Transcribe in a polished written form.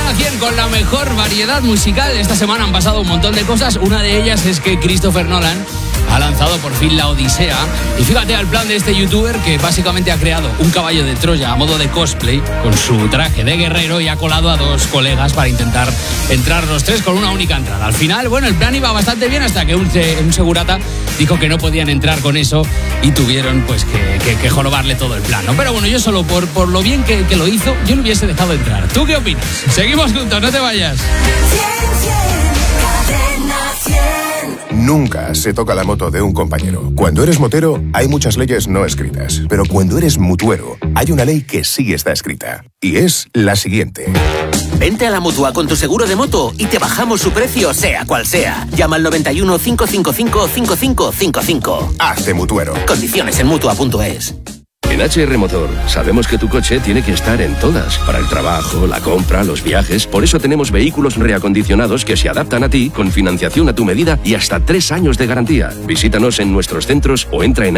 Cadena 100 con la mejor variedad musical. Esta semana han pasado un montón de cosas. Una de ellas es que Christopher Nolan ha lanzado por fin La Odisea. Y fíjate al plan de este youtuber que básicamente ha creado un caballo de Troya a modo de cosplay con su traje de guerrero y ha colado a dos colegas para intentar entrar los tres con una única entrada. Al final, bueno, el plan iba bastante bien hasta que un segurata dijo que no podían entrar con eso y tuvieron pues que jorobarle todo el plan, ¿no? Pero bueno, yo solo por lo bien que lo hizo, yo le hubiese dejado entrar. ¿Tú qué opinas? Seguimos juntos, no te vayas. Nunca se toca la moto de un compañero. Cuando eres motero, hay muchas leyes no escritas. Pero cuando eres mutuero, hay una ley que sí está escrita. Y es la siguiente. Vente a la Mutua con tu seguro de moto y te bajamos su precio, sea cual sea. Llama al 91 555 5555. Hazte mutuero. Condiciones en Mutua.es. En HR Motor sabemos que tu coche tiene que estar en todas, para el trabajo, la compra, los viajes. Por eso tenemos vehículos reacondicionados que se adaptan a ti con financiación a tu medida y hasta 3 años de garantía. Visítanos en nuestros centros o entra en